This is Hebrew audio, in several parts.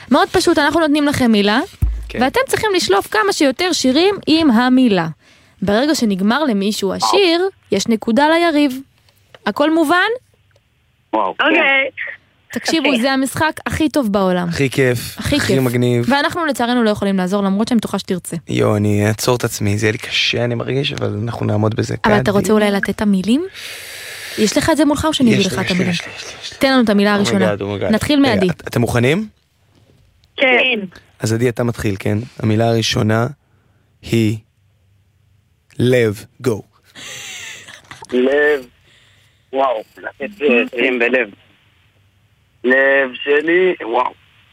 מאוד פשוט, אנחנו נותנים לכם מילה, ואתם צריכים לשלוף כמה שיותר שירים עם המילה. ברגע שנגמר למישהו השיר, יש נקודה ליריב. הכל מובן? וואו. אוקיי. תקשיבו, זה המשחק הכי טוב בעולם. הכי כיף, הכי מגניב. ואנחנו לצערנו לא יכולים לעזור, למרות שאני בטוחה שתרצה. אני אעצור את עצמי, זה יהיה לי קשה, אני מרגיש, אבל אנחנו נעמוד בזה. אבל אתה רוצה אולי לתת את המילים? יש לך את זה מולך או שאני אגיד לך את המילים? תן לנו את המילה הראשונה. נתחיל מעדי. אתם מוכנים? כן. אז עדי, אתה מתחיל, כן? המילה הראשונה היא לב, גו. לב. וואו, לתת שירים בלב. לב שלי, וואו.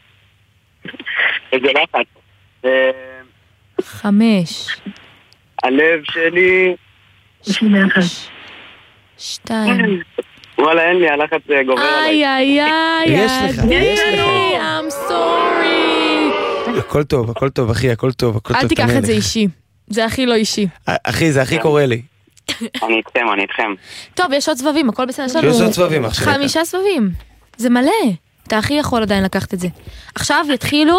איזה לחץ. 5. הלב שלי. 2. וואלה, אין לי, הלחץ גובר עליי. איי, עדי, I'm sorry. הכל טוב, אחי, הכל טוב. אל תיקח את זה אישי. זה הכי לא אישי. אחי, זה הכי קורה לי. אני איתכם. טוב, יש עוד סבבים, הכל בסדר. יש עוד סבבים, עכשיו. 5 סבבים. זה מלא. אתה הכי יכול עדיין לקחת את זה. עכשיו יתחילו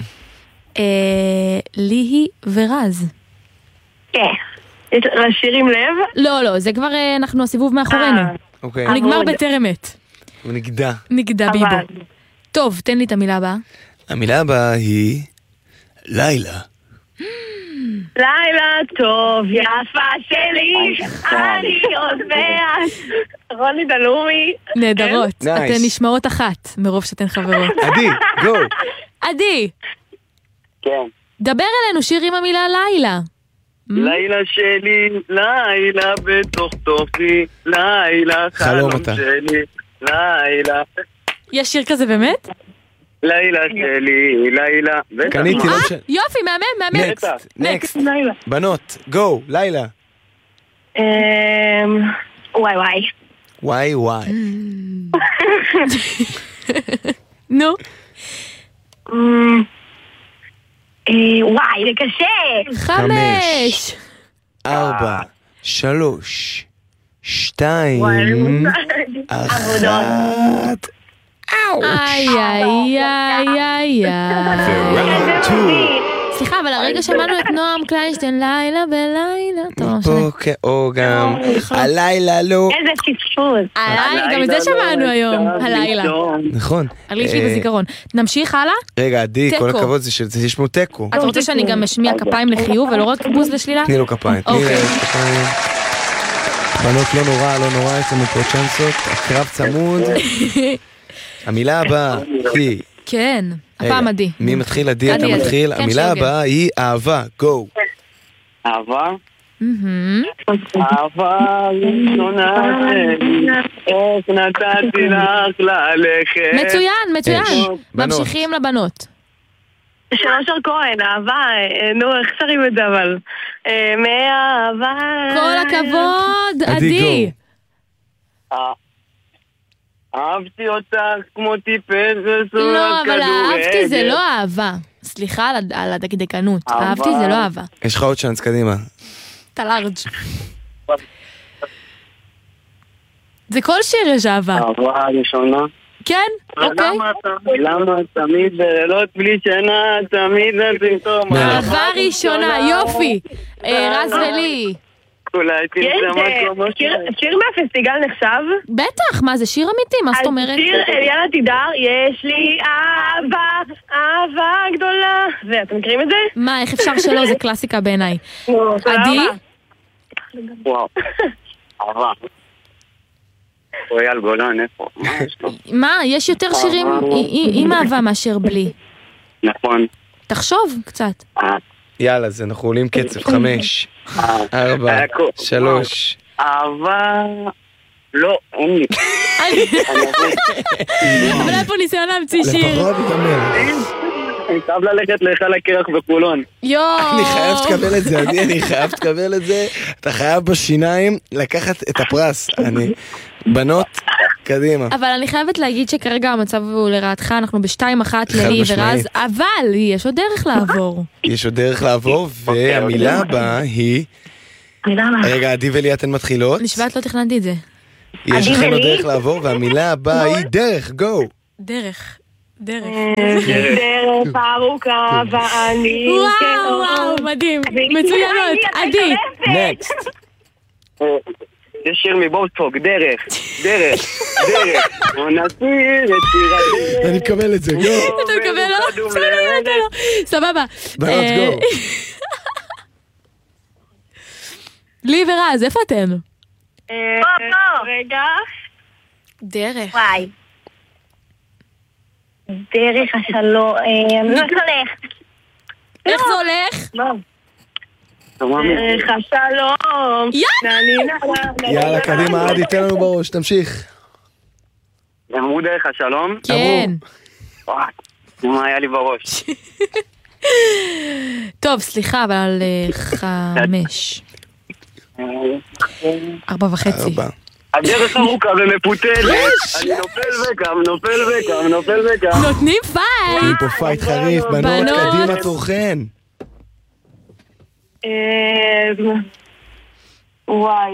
ליהי ורז. כן. לשירים לב? לא, זה כבר אנחנו הסיבוב מאחורינו. אוקיי. הוא נגמר בטרמת. הוא נגדע. נגדע ביבו. טוב, תן לי את המילה הבאה. המילה הבאה היא לילה. לילה טוב, יפה שלי, אני עוד מעט. רוני דלומי. נהדרות. אתן נשמעות אחת, מרוב שאתן חברות. עדי, גו. עדי. כן. דבר אלינו שיר עם המילה לילה. לילה שלי, לילה בתוך תוכי, לילה חלום שלי, לילה. יש שיר כזה באמת? לילה שלי, לילה. קניתי, לא משנה. יופי, מאמן. נקסט. בנות, גו, לילה. וואי. נו. וואי, זה קשה. 5. 4. 3. 2. 1. איי. סליחה, אבל הרגע שמענו את נועם קליינשטיין, לילה בלילה. פה כאו גם, הלילה לא. איזה פספוס. גם את זה שמענו היום, הלילה. נכון. הרגיש לי בזיכרון. נמשיך הלאה? רגע, עדי, כל הכבוד, זה יש כמו טקו. אתה רוצה שאני גם אשמיע כפיים לחיוב ולא רק בוז לשלילה? תני לו כפיים. בנות, לא נורא, יש לנו פה צ'אנסות, הקרב צמוד. המילה הבאה היא... כן, הפעם עדי. מי מתחיל? עדי, אתה מתחיל. המילה הבאה היא אהבה, גו. אהבה? אהבה ראשונה שלי, איך נתתי לך ללכת. מצוין. ממשיכים לבנות. שלוש כהן, אהבה, נו, איך שרים את זה אבל? מאהבה. כל הכבוד, עדי. אהבתי אותך כמו טיפס וסור לא, אבל כדורגל. אהבתי זה לא אהבה. סליחה על הדקדקנות. אהבתי זה לא אהבה. יש לך עוד צ'אנס, קדימה. אתה לארג'. זה כל שיר יש אהבה. אהבה ראשונה. כן? אוקיי. למה תמיד בלילות בלי שינה, תמיד לסימפטום. אהבה ראשונה, יופי. רז ולי. אולי תמצא מקום. שיר מהפסטיגל נחשב? בטח, מה זה שיר אמיתי? מה זאת אומרת? שיר אליאנה תידר, יש לי אהבה גדולה. ואתם מכירים את זה? מה, איך אפשר שלא? זה קלאסיקה בעיניי. עדי? וואו. אהבה. אייל גולן, איפה? מה, יש יותר שירים עם אהבה מאשר בלי. נכון. תחשוב קצת. יאללה, אז אנחנו עולים קצב. 5, 4, 3. אהבה... לא, אין לי. אבל היה פה ניסיון להמציא שיר. לפחות תתאמר. אני חייב ללכת להיכל הקרח בחולון. אני חייב שתקבל את זה, אני חייב שתקבל את זה. אתה חייב בשיניים לקחת את הפרס. בנות, קדימה. אבל אני חייבת להגיד שכרגע המצב הוא לרעתך, אנחנו ב2-1 ללי ורז, אבל יש עוד דרך לעבור. יש עוד דרך לעבור, והמילה הבאה היא... רגע, עדי ולי אתן מתחילות. נשבעת לא תכננתי את זה. יש לכם עוד דרך לעבור, והמילה הבאה היא דרך, גו. דרך. דרך. דרך ארוכה ואני... וואו, מדהים. מצוינות. עדי. נקסט. יש שיר מבוסטוק, דרך. נסיר את שיר הדרך. אני מקבל את זה, גו. אתה מקבל לו? בסדר, אתה לא. סבבה. בנות גו. לי ורז, איפה אתן? רגע. דרך. וואי. דרך השלום. איך זה הולך? איך זה הולך? דרך השלום. יאללה, קדימה, עדי, תן לנו בראש, תמשיך. אמרו דרך השלום? כן. וואי, מה היה לי בראש? טוב, סליחה, אבל על 5. 4.5. הדרך ארוכה ומפותלת. אני נופל וקם. נותנים פייט. אני פה פייט חריף, בנות, קדימה תורכן. וואי.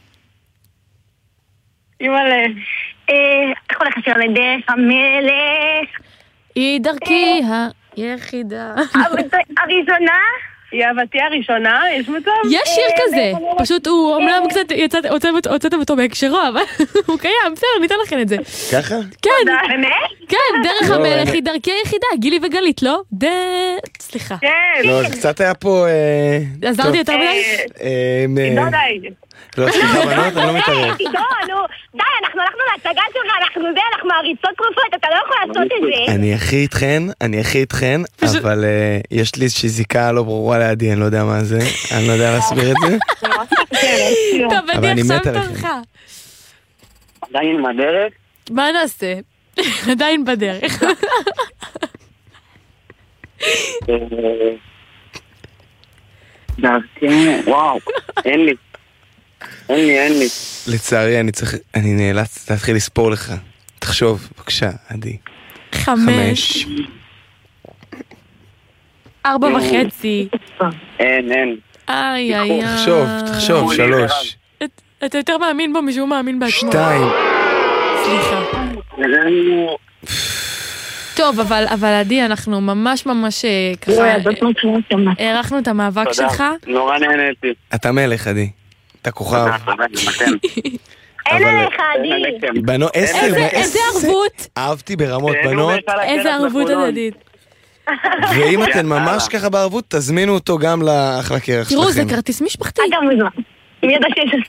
אימא'לה. איך הולך השיר לדרך המלך? היא דרכי היחידה. הראשונה? היא אהבתי הראשונה, יש מצב? יש שיר כזה, פשוט הוא אומנם קצת הוצאתם אותו בהקשרו, אבל הוא קיים, בסדר, ניתן לכם את זה. ככה? כן, באמת? כן, דרך המלך היא דרכי היחידה, גילי וגלית, לא? סליחה. כן. לא, זה קצת היה פה... עזרתי יותר מדי? לא די. לא, סליחה בנות, אני לא מתערב. די, אנחנו הלכנו להצגה שלך, אנחנו מעריצות תרופות, אתה לא יכול לעשות את זה. אני הכי איתכן, אבל יש לי איזושהי זיקה לא ברורה לידי, אני לא יודע מה זה, אני לא יודע להסביר את זה. טוב, אבל אני אני מת עכשיו עליכם. תורך. עדיין עם הדרך? מה נעשה? עדיין בדרך. וואו, אין לי. לצערי, אני נאלץ להתחיל לספור לך. תחשוב, בבקשה, עדי. 5. 4.5. אין. איי. תחשוב, 3. אתה יותר מאמין בו משהו מאמין בעצמו. 2. סליחה. טוב, אבל עדי, אנחנו ממש ככה הערכנו את המאבק שלך. נורא נהניתי. אתה מלך, עדי. אתה כוכב. אין עליך, עדי. בנות, 10. איזה ערבות. אהבתי ברמות, בנות. איזה ערבות הדדית. ואם אתן ממש ככה בערבות, תזמינו אותו גם לאחלה קרח שלכם. תראו, זה כרטיס משפחתי. גם מזמן. עם ידע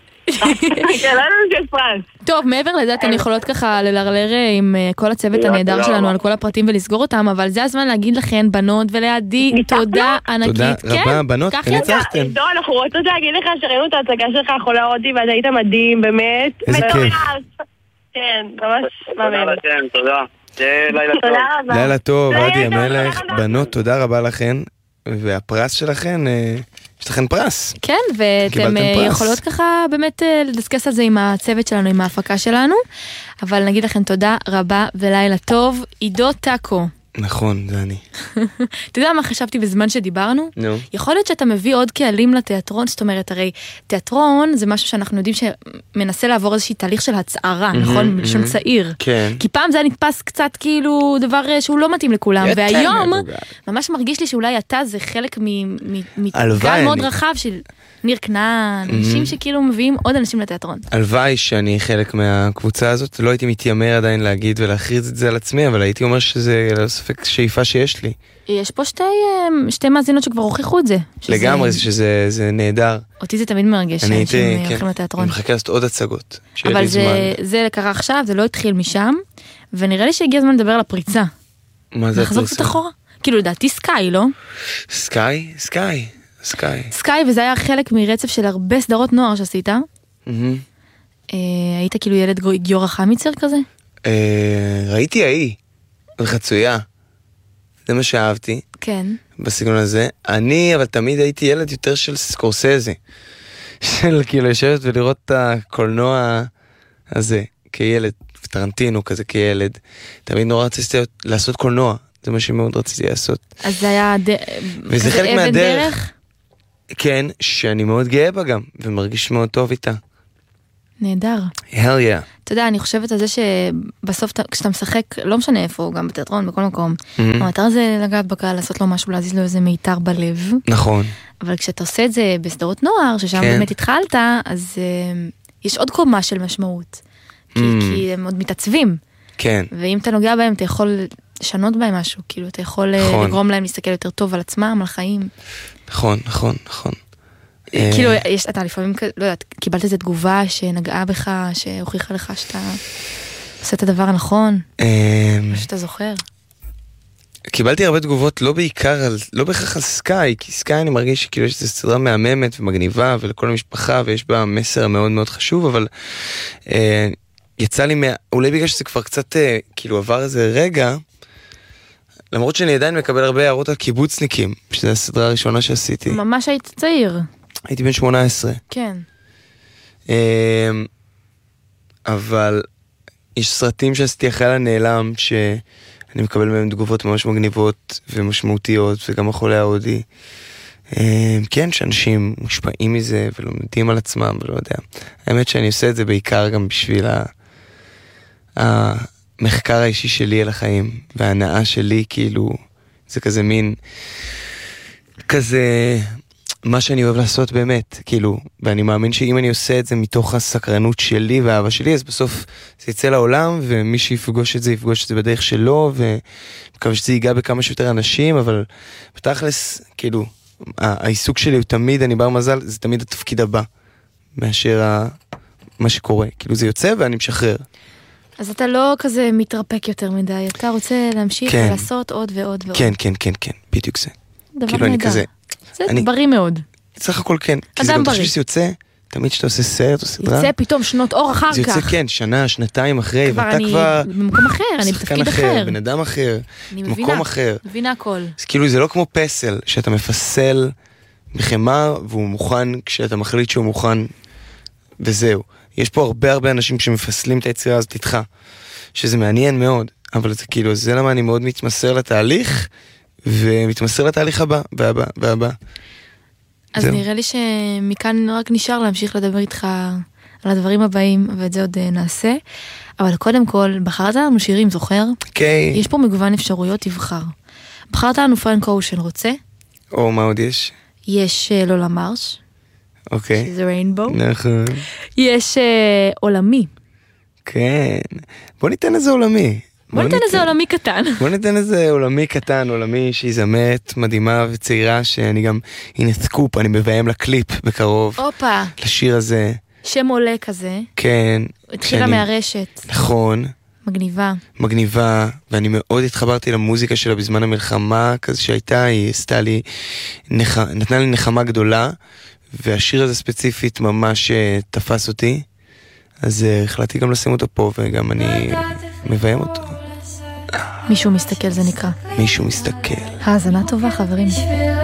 שיש פרס. טוב, מעבר לזה אתן יכולות ככה ללרלר עם כל הצוות הנהדר שלנו על כל הפרטים ולסגור אותם, אבל זה הזמן להגיד לכן, בנות ולעדי, תודה ענקית. תודה רבה, בנות, ניצחתם. אנחנו רוצות להגיד לך שראינו את ההצגה שלך חולה הודי, ואז היית מדהים, באמת. איזה כיף. כן, ממש מאמין. תודה. לילה טוב. לילה טוב, עדי המלך. בנות, תודה רבה לכן, והפרס שלכן, יש לכן פרס. כן, ואתם יכולות ככה באמת לדסקס על זה עם הצוות שלנו, עם ההפקה שלנו, אבל נגיד לכם תודה רבה ולילה טוב. עידו טאקו. נכון, זה אני. אתה יודע מה חשבתי בזמן שדיברנו? נו. יכול להיות שאתה מביא עוד קהלים לתיאטרון, זאת אומרת, הרי תיאטרון זה משהו שאנחנו יודעים שמנסה לעבור איזושהי תהליך של הצערה, נכון? מלשון צעיר. כן. כי פעם זה היה נתפס קצת כאילו דבר שהוא לא מתאים לכולם, והיום ממש מרגיש לי שאולי אתה זה חלק מקהל מאוד רחב של ניר כנען, אנשים שכאילו מביאים עוד אנשים לתיאטרון. הלוואי שאני חלק מהקבוצה הזאת, לא הייתי מתיימר עדיין להגיד ולהכריז את זה על עצמי, אבל הייתי אומר שזה לא ספק שאיפה שיש לי. יש פה שתי מאזינות שכבר הוכיחו את זה. לגמרי, שזה נהדר. אותי זה תמיד מרגש שאנשים הולכים לתיאטרון. אני מחכה לעשות עוד הצגות. אבל זה קרה עכשיו, זה לא התחיל משם, ונראה לי שהגיע הזמן לדבר על הפריצה. מה זה הפריצה? נחזור קצת אחורה. כאילו לדעתי סקאי, לא? סקאי, וזה היה חלק מרצף של הרבה סדרות נוער שעשית. היית כאילו ילד גיורא חמיצר כזה? ראיתי ההיא, חצויה. זה מה שאהבתי. כן. בסגנון הזה. אני, אבל תמיד הייתי ילד יותר של סקורסזה. של כאילו לשבת ולראות את הקולנוע הזה כילד, טרנטינו כזה כילד. תמיד נורא רציתי לעשות קולנוע. זה מה שמאוד רציתי לעשות. אז זה היה וזה חלק מהדרך. כן, שאני מאוד גאה בה גם, ומרגיש מאוד טוב איתה. נהדר. hell yeah. אתה יודע, אני חושבת על זה שבסוף כשאתה משחק, לא משנה איפה, גם בתיאטרון, בכל מקום, המטרה זה לגעת בקהל, לעשות לו משהו, להזיז לו איזה מיתר בלב. נכון. אבל כשאתה עושה את זה בסדרות נוער, ששם באמת התחלת, אז יש עוד קומה של משמעות. כי הם עוד מתעצבים. כן. ואם אתה נוגע בהם, אתה יכול לשנות בהם משהו, כאילו, אתה יכול לגרום להם להסתכל יותר טוב על עצמם, על החיים. נכון, נכון, נכון. כאילו, אתה לפעמים, לא יודעת, קיבלת איזו תגובה שנגעה בך, שהוכיחה לך שאתה עושה את הדבר הנכון, או שאתה זוכר. קיבלתי הרבה תגובות, לא בהכרח על סקאי, כי סקאי אני מרגיש שכאילו שזו סדרה מהממת ומגניבה, ולכל המשפחה, ויש בה מסר מאוד מאוד חשוב, אבל יצא לי, אולי בגלל שזה כבר קצת, כאילו עבר איזה רגע, למרות שאני עדיין מקבל הרבה הערות על קיבוצניקים, שזו הסדרה הראשונה שעשיתי. ממש היית צעיר. הייתי בן 18. כן. אבל יש סרטים שעשיתי אחרי הנעלם, שאני מקבל מהם תגובות ממש מגניבות ומשמעותיות, וגם החולה ההודי. כן, שאנשים מושפעים מזה ולומדים על עצמם, ולא יודע. האמת שאני עושה את זה בעיקר גם בשביל המחקר האישי שלי על החיים, וההנאה שלי, כאילו, זה כזה מין, כזה, מה שאני אוהב לעשות באמת, כאילו, ואני מאמין שאם אני עושה את זה מתוך הסקרנות שלי והאהבה שלי, אז בסוף זה יצא לעולם, ומי שיפגוש את זה, יפגוש את זה בדרך שלו, ומקווה שזה ייגע בכמה שיותר אנשים, אבל בתכלס, כאילו, העיסוק שלי הוא תמיד, אני בר מזל, זה תמיד התפקיד הבא, מאשר מה שקורה. כאילו זה יוצא ואני משחרר. אז אתה לא כזה מתרפק יותר מדי, אתה רוצה להמשיך ולעשות עוד ועוד ועוד. כן, כן, כן, כן, בדיוק זה. דבר נהדר. זה בריא מאוד. צריך הכל כן, כי זה גם תחשבי שזה יוצא, תמיד שאתה עושה סרט או סדרה. יוצא פתאום שנות אור אחר כך. זה יוצא כן, שנה, שנתיים אחרי, ואתה כבר במקום אחר, אני בתפקיד אחר. בן אדם אחר, במקום אחר. מבינה הכל. אז כאילו זה לא כמו פסל, שאתה מפסל בחמר, והוא מוכן כשאתה מחליט שהוא מוכן, וזהו. יש פה הרבה אנשים שמפסלים את היצירה הזאת איתך, שזה מעניין מאוד, אבל זה כאילו, זה למה אני מאוד מתמסר לתהליך, ומתמסר לתהליך הבא, והבא. אז נראה לי שמכאן רק נשאר להמשיך לדבר איתך על הדברים הבאים, ואת זה עוד נעשה. אבל קודם כל, בחרת לנו שירים, זוכר? כן. יש פה מגוון אפשרויות, תבחר. בחרת לנו פרנק אושן, רוצה? או מה עוד יש? יש לולה מרש. אוקיי. שזה ריינבו. נכון. יש עולמי. כן. בוא ניתן איזה עולמי. בוא ניתן איזה עולמי קטן. בוא ניתן איזה עולמי קטן, עולמי שהיא זמת, מדהימה וצעירה, שאני גם, הנה סקופ, אני מביים לקליפ בקרוב. אופה. לשיר הזה. שם עולה כזה. כן. התחילה מהרשת. נכון. מגניבה. מגניבה, ואני מאוד התחברתי למוזיקה שלה בזמן המלחמה, כזה שהייתה, היא עשתה לי, נתנה לי נחמה גדולה, והשיר הזה ספציפית ממש תפס אותי, אז החלטתי גם לשים אותו פה, וגם אני מביים אותו. מישהו מסתכל זה נקרא. מישהו מסתכל. האזנה טובה חברים.